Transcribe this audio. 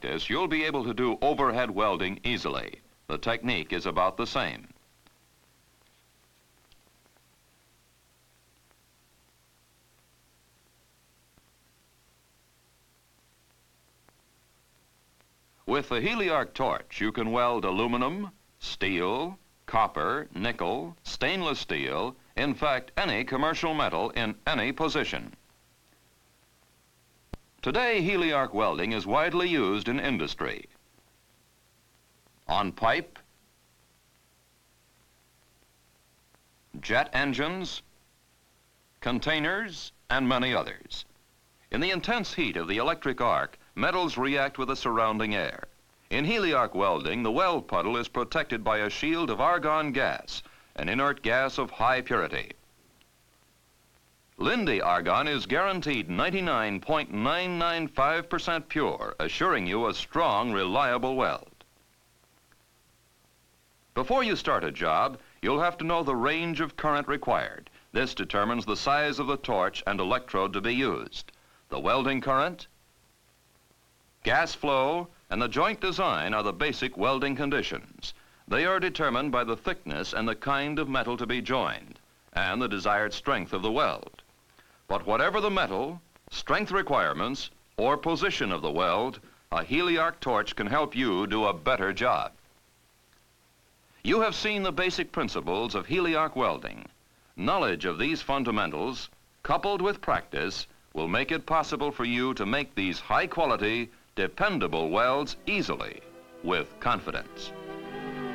practice, you'll be able to do overhead welding easily. The technique is about the same. With the HeliArc torch, you can weld aluminum, steel, copper, nickel, stainless steel, in fact, any commercial metal in any position. Today, HeliArc welding is widely used in industry, on pipe, jet engines, containers, and many others. In the intense heat of the electric arc, metals react with the surrounding air. In HeliArc welding, the weld puddle is protected by a shield of argon gas, an inert gas of high purity. Linde argon is guaranteed 99.995% pure, assuring you a strong, reliable weld. Before you start a job, you'll have to know the range of current required. This determines the size of the torch and electrode to be used. The welding current, gas flow, and the joint design are the basic welding conditions. They are determined by the thickness and the kind of metal to be joined, and the desired strength of the weld. But whatever the metal, strength requirements, or position of the weld, a HeliArc torch can help you do a better job. You have seen the basic principles of HeliArc welding. Knowledge of these fundamentals, coupled with practice, will make it possible for you to make these high-quality, dependable welds easily, with confidence.